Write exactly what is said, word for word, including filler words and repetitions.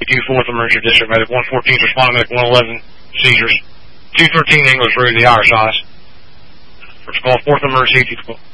two fourth Emergency District Medic, one fourteen responding medic, one eleven seizures. two thirteen English Road, the Irish Eyes. First call, fourth Emergency, two twelve.